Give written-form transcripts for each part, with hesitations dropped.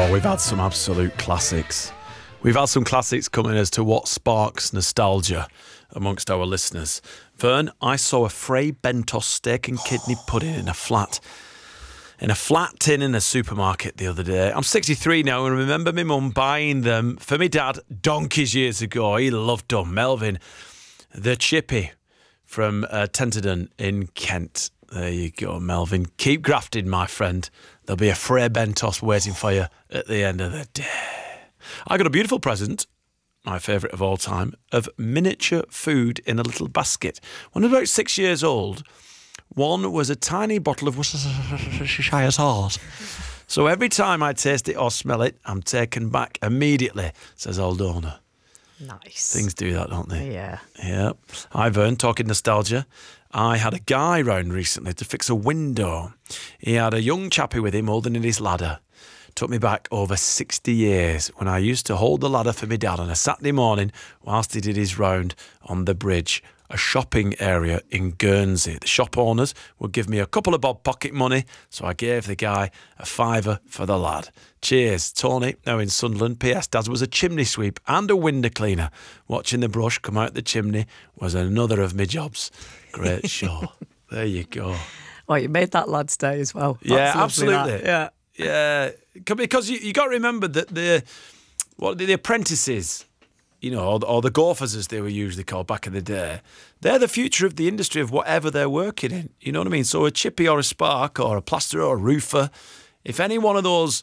Oh, we've had some absolute classics. We've had some classics coming as to what sparks nostalgia amongst our listeners. Vern, I saw a Fray Bentos steak and kidney pudding in a flat tin in a supermarket the other day. I'm 63 now and remember my mum buying them for me dad donkeys years ago. He loved them. Melvin, the chippy from Tenterden in Kent. There you go, Melvin. Keep grafting, my friend. There'll be a Fray Bentos waiting for you at the end of the day. I got a beautiful present, my favourite of all time, of miniature food in a little basket. When I was about 6 years old, one was a tiny bottle of Worcestershire sauce. So every time I taste it or smell it, I'm taken back immediately, says old owner. Nice. Things do that, don't they? Yeah. Yeah. Hi, Vern, talking nostalgia. I had a guy round recently to fix a window. He had a young chappie with him holding in his ladder. Took me back over 60 years when I used to hold the ladder for my dad on a Saturday morning whilst he did his round on the bridge, a shopping area in Guernsey. The shop owners would give me a couple of bob pocket money, so I gave the guy a fiver for the lad. Cheers, Tony, now in Sunderland. P.S. Dad was a chimney sweep and a window cleaner. Watching the brush come out the chimney was another of my jobs. Great show. There you go. Oh, you made that lad's day as well. Yeah, That's lovely, absolutely. that. Yeah, because you got to remember that the apprentices, you know, or the golfers as they were usually called back in the day, they're the future of the industry of whatever they're working in. You know what I mean? So a chippy or a spark or a plasterer or a roofer, if any one of those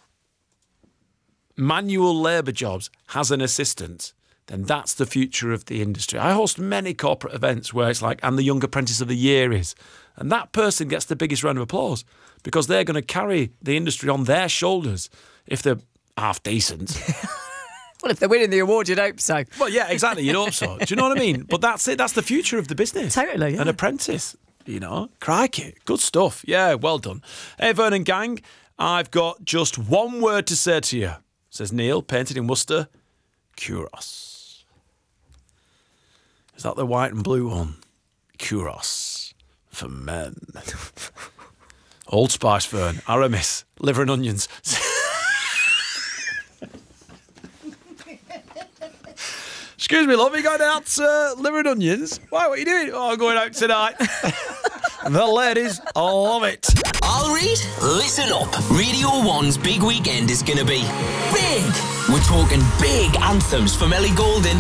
manual labour jobs has an assistant, then that's the future of the industry. I host many corporate events where it's like, and the Young Apprentice of the Year is. And that person gets the biggest round of applause because they're going to carry the industry on their shoulders if they're half decent. Well, if they're winning the award, you'd hope so. Well, yeah, exactly. You'd hope so. Do you know what I mean? But that's it. That's the future of the business. Totally, yeah. An apprentice, you know. Crikey. Good stuff. Yeah, well done. Hey, Vernon gang, I've got just one word to say to you, says Neil, painted in Worcester. Kuros. Is that the white and blue one? Kuros. For men. Old Spice, Fern, Aramis, liver and onions. Excuse me, love, you going out liver and onions? Why, what are you doing? Oh, I'm going out tonight. The ladies love it. I'll read. Listen up. Radio 1's big weekend is going to be big. We're talking big anthems from Ellie Goulding